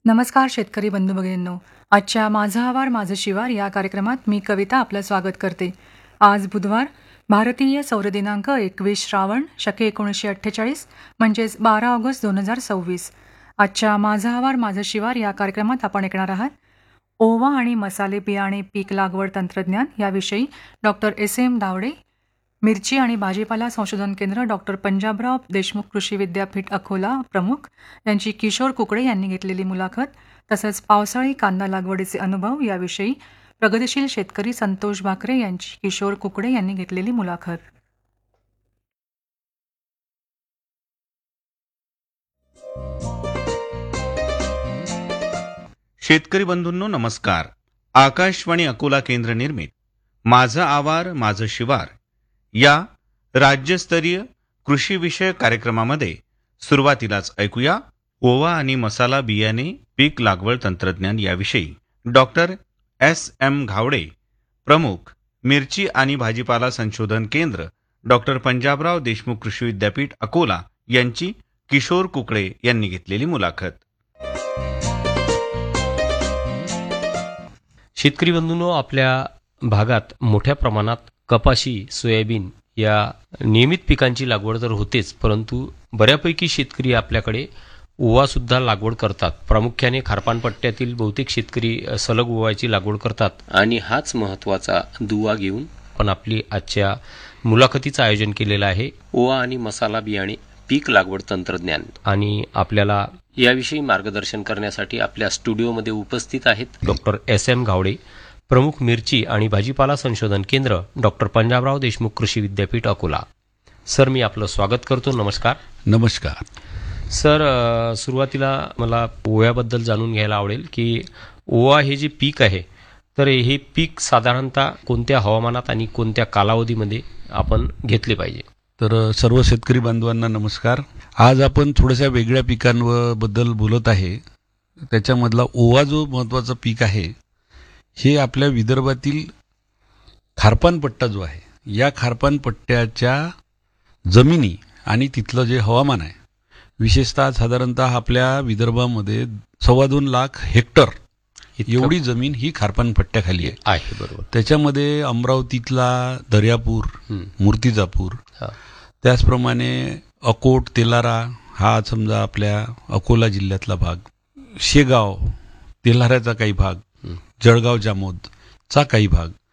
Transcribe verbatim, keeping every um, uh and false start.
नमस्कार शेतकरी बंधू भगिनींनो. आजच्या माझा आवार माझं शिवार या कार्यक्रमात मी कविता आपलं स्वागत करते. आज बुधवार, भारतीय सौर दिनांक एकवीस श्रावण शके एकोणीसशे अठ्ठेचाळीस म्हणजेच बारा ऑगस्ट दोन हजार सव्वीस. आजच्या माझा आवार माझं शिवार या कार्यक्रमात आपण ऐकणार आहात ओवा आणि मसाले बियाणे पीक लागवड तंत्रज्ञान याविषयी डॉक्टर एस एम धावडे, मिरची आणि भाजीपाला संशोधन केंद्र डॉक्टर पंजाबराव देशमुख कृषी विद्यापीठ अकोला प्रमुख यांची किशोर कुकडे यांनी घेतलेली मुलाखत, तसंच पावसाळी कांदा लागवडीचे अनुभव याविषयी प्रगतिशील शेतकरी संतोष भाकरे यांची किशोर कुकडे यांनी घेतलेली मुलाखत. शेतकरी बंधूंनो नमस्कार. आकाशवाणी अकोला केंद्र निर्मित माझं आवार माझं शिवार या राज्यस्तरीय कृषी विषयक कार्यक्रमामध्ये सुरुवातीलाच ऐकूया ओवा आणि मसाला बियाणे पीक लागवड तंत्रज्ञान याविषयी डॉक्टर एस एम घावडे, प्रमुख मिरची आणि भाजीपाला संशोधन केंद्र डॉक्टर पंजाबराव देशमुख कृषी विद्यापीठ अकोला यांची किशोर कुकडे यांनी घेतलेली मुलाखत. शेतकरी बंधूंनो, आपल्या भागात मोठ्या प्रमाणात कपाशी, सोयाबीन या नियमित पिकांची लागवड तर होतेच, परंतु बऱ्यापैकी शेतकरी आपल्याकडे ओवासुद्धा लागवड करतात. प्रामुख्याने खारपान पट्ट्यातील बहुतेक शेतकरी सलग ओवाची लागवड करतात आणि हाच महत्त्वाचा दुवा घेऊन आपण आपली आजच्या मुलाखतीचं आयोजन केलेलं आहे, ओवा आणि मसाला बियाणे पीक लागवड तंत्रज्ञान. आणि आपल्याला याविषयी मार्गदर्शन करण्यासाठी आपल्या स्टुडिओमध्ये उपस्थित आहेत डॉक्टर एस एम घावडे, प्रमुख मिरची आणि भाजीपाला संशोधन केंद्र डॉक्टर पंजाबराव देशमुख कृषी विद्यापीठ अकोला. सर, मी आपलं स्वागत करतो. नमस्कार. नमस्कार सर, सुरुवातीला मला ओव्याबद्दल जाणून घ्यायला आवडेल की ओवा हे जे पीक आहे, तर हे पीक साधारणतः कोणत्या हवामानात आणि कोणत्या कालावधीमध्ये आपण घेतले पाहिजे? तर सर्व शेतकरी बांधवांना नमस्कार. आज आपण थोड्याशा वेगळ्या पिकांबद्दल बोलत आहे. त्याच्यामधला ओवा जो महत्त्वाचं पीक आहे, हे आपल्या विदर्भातील खारपान पट्टा जो आहे, या खारपान पट्ट्याच्या जमिनी आणि तिथलं जे हवामान आहे, विशेषतः साधारणतः आपल्या विदर्भामध्ये सव्वा दोन लाख हेक्टर एवढी जमीन ही खारपान पट्ट्याखाली आहे. आहे बरोबर. त्याच्यामध्ये अमरावतीतला दर्यापूर, मूर्तिजापूर, त्याचप्रमाणे अकोट, तेलारा हा समजा आपल्या अकोला जिल्ह्यातला भाग, शेगाव, तेल्हाऱ्याचा काही भाग, जळगाव जामोदचा काही भाग,